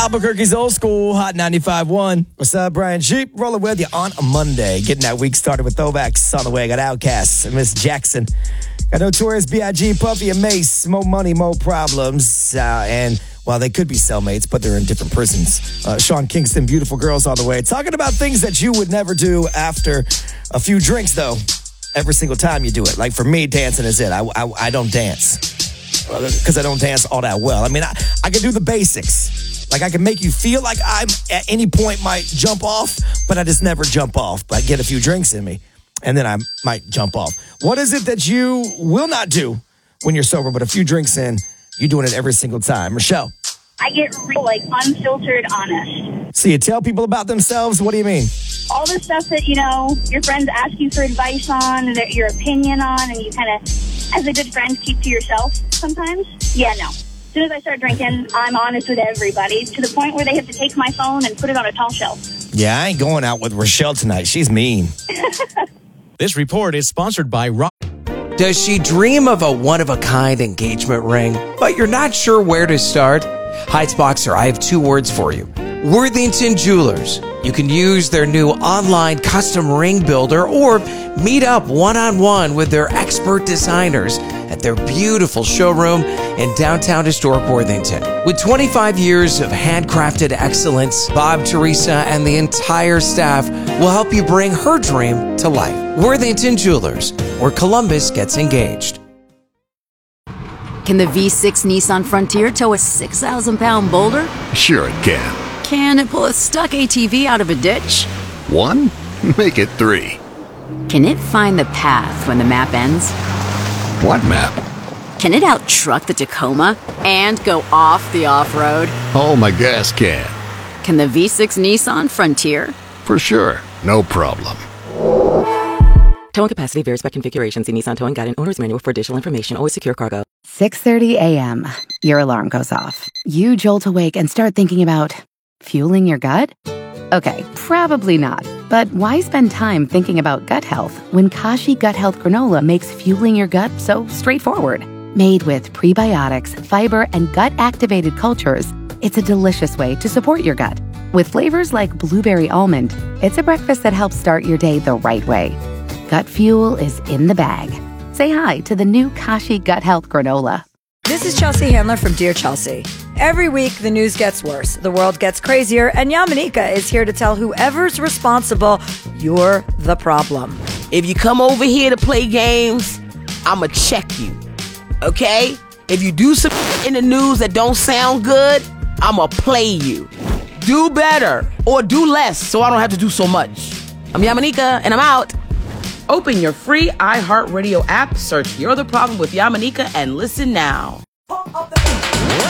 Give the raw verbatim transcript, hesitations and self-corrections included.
Albuquerque's old school, Hot ninety-five point one. What's up, Brian Jeep? Rolling with you on a Monday. Getting that week started with throwbacks on the way. I got Outkast and Miss Jackson. Got Notorious B I G, Puffy and Mace. More money, more problems. Uh, and while they could be cellmates, but they're in different prisons. Uh, Sean Kingston, Beautiful Girls all the way. Talking about things that you would never do after a few drinks, though. Every single time you do it. Like for me, dancing is it. I, I, I don't dance. Because I don't dance all that well. I mean, I, I can do the basics. Like I can make you feel like I'm at any point might jump off, but I just never jump off. But I get a few drinks in me, and then I might jump off. What is it that you will not do when you're sober, but a few drinks in, you're doing it every single time? Rochelle? I get real, like, unfiltered honest. So you tell people about themselves? What do you mean? All the stuff that, you know, your friends ask you for advice on, and your opinion on, and you kind of, as a good friend, keep to yourself sometimes. Yeah, no. As soon as I start drinking, I'm honest with everybody to the point where they have to take my phone and put it on a tall shelf. Yeah, I ain't going out with Rochelle tonight. She's mean. This report is sponsored by Rock. Does she dream of a one-of-a-kind engagement ring, but you're not sure where to start? Heights Boxer, I have two words for you. Worthington Jewelers. You can use their new online custom ring builder or meet up one-on-one with their expert designers at their beautiful showroom in downtown historic Worthington. With twenty-five years of handcrafted excellence, Bob, Teresa, and the entire staff will help you bring her dream to life. Worthington Jewelers, where Columbus gets engaged. Can the V six Nissan Frontier tow a six thousand pound boulder? Sure it can. Can it pull a stuck A T V out of a ditch? One? Make it three. Can it find the path when the map ends? What map? Can it out-truck the Tacoma and go off the off-road? Oh, my gas can. Can the V six Nissan Frontier? For sure. No problem. Towing capacity varies by configuration. See Nissan Towing Guide and Owner's Manual for additional information. Always secure cargo. six thirty a.m. Your alarm goes off. You jolt awake and start thinking about fueling your gut? Okay, probably not. But why spend time thinking about gut health when Kashi Gut Health Granola makes fueling your gut so straightforward? Made with prebiotics, fiber, and gut-activated cultures, it's a delicious way to support your gut. With flavors like blueberry almond, it's a breakfast that helps start your day the right way. Gut fuel is in the bag. Say hi to the new Kashi Gut Health Granola. This is Chelsea Handler from Dear Chelsea. Every week, the news gets worse, the world gets crazier, and Yamanika is here to tell whoever's responsible, you're the problem. If you come over here to play games, I'ma check you, okay? If you do some in the news that don't sound good, I'ma play you. Do better, or do less, so I don't have to do so much. I'm Yamanika, and I'm out. Open your free iHeartRadio app, search You're the Problem with Yamanika, and listen now.